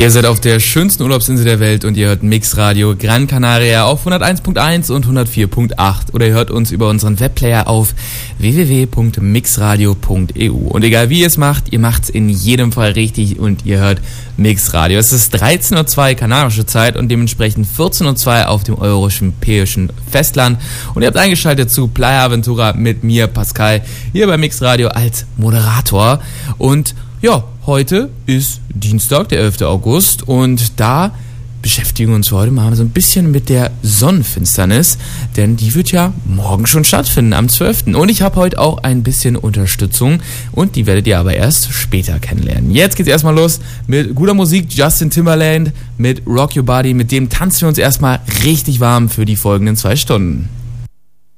Ihr seid auf der schönsten Urlaubsinsel der Welt und ihr hört Mix Radio Gran Canaria auf 101.1 und 104.8 oder ihr hört uns über unseren Webplayer auf www.mixradio.eu. Und egal wie ihr es macht's in jedem Fall richtig und ihr hört Mix Radio. Es ist 13:02 Uhr kanarische Zeit und dementsprechend 14:02 Uhr auf dem europäischen Festland. Und ihr habt eingeschaltet zu Playa Aventura mit mir, Pascal, hier bei Mix Radio als Moderator. Und ja, heute ist Dienstag, der 11. August und da beschäftigen wir uns heute mal so ein bisschen mit der Sonnenfinsternis, denn die wird ja morgen schon stattfinden, am 12. Und ich habe heute auch ein bisschen Unterstützung und die werdet ihr aber erst später kennenlernen. Jetzt geht's erstmal los mit guter Musik, Justin Timberland mit Rock Your Body, mit dem tanzen wir uns erstmal richtig warm für die folgenden 2 Stunden.